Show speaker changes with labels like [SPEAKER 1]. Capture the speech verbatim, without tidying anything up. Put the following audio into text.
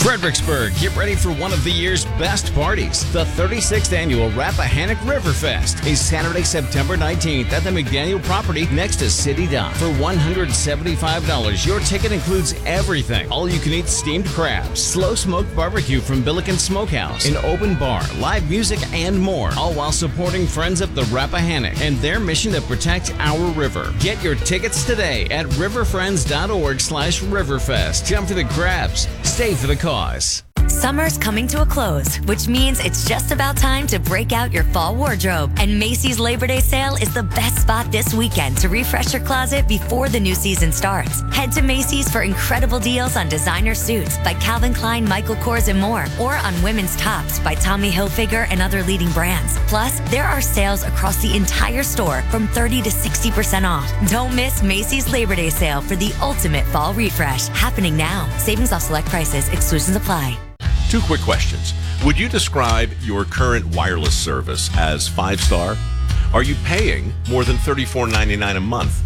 [SPEAKER 1] Fredericksburg, get ready for one of the year's best parties. The thirty-sixth Annual Rappahannock Riverfest is Saturday, September nineteenth at the McDaniel property next to City Dock. For one hundred seventy-five dollars, your ticket includes everything. All-you-can-eat steamed crabs, slow-smoked barbecue from Billiken Smokehouse, an open bar, live music, and more, all while supporting Friends of the Rappahannock and their mission to protect our river. Get your tickets today at riverfriends.org slash riverfest. Jump for the crabs. Stay for the cause.
[SPEAKER 2] Summer's coming to a close, which means it's just about time to break out your fall wardrobe. And Macy's Labor Day sale is the best spot this weekend to refresh your closet before the new season starts. Head to Macy's for incredible deals on designer suits by Calvin Klein, Michael Kors, and more, or on women's tops by Tommy Hilfiger and other leading brands. Plus, there are sales across the entire store from thirty to sixty percent off. Don't miss Macy's Labor Day sale for the ultimate fall refresh. Happening now. Savings off select prices. Exclusions apply.
[SPEAKER 3] Two quick questions. Would you describe your current wireless service as five-star? Are you paying more than thirty-four ninety-nine a month?